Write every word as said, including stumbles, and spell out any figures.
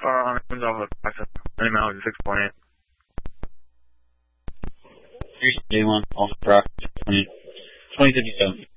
Uh, I'm off the Jackson. Anyway, I was six point eight. three seventy-one, off the track, twenty, twenty fifty-seven.